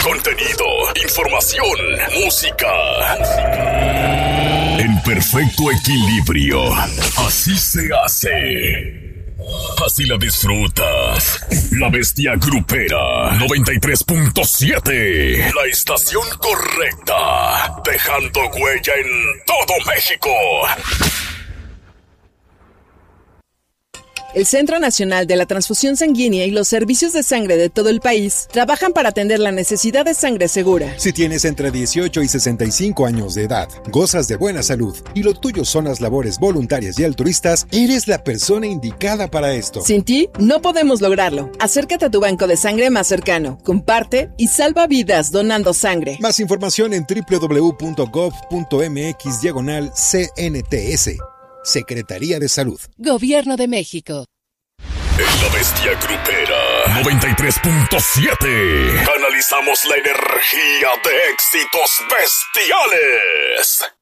Contenido, información, música. En perfecto equilibrio. Así se hace. Así la disfrutas. La Bestia Grupera 93.7. La estación correcta. Dejando huella en todo México. El Centro Nacional de la Transfusión Sanguínea y los servicios de sangre de todo el país trabajan para atender la necesidad de sangre segura. Si tienes entre 18 y 65 años de edad, gozas de buena salud y lo tuyo son las labores voluntarias y altruistas, eres la persona indicada para esto. Sin ti, no podemos lograrlo. Acércate a tu banco de sangre más cercano, comparte y salva vidas donando sangre. Más información en www.gov.mx/CNTS. Secretaría de Salud. Gobierno de México. En la Bestia Grupera 93.7 canalizamos la energía de éxitos bestiales.